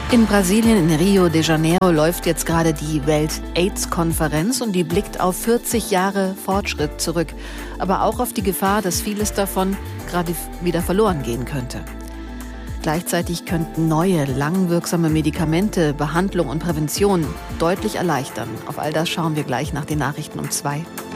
In Brasilien, in Rio de Janeiro, läuft jetzt gerade die Welt-AIDS-Konferenz und die blickt auf 40 Jahre Fortschritt zurück, aber auch auf die Gefahr, dass vieles davon gerade wieder verloren gehen könnte. Gleichzeitig könnten neue, langwirksame Medikamente, Behandlung und Prävention deutlich erleichtern. Auf all das schauen wir gleich nach den Nachrichten um 2.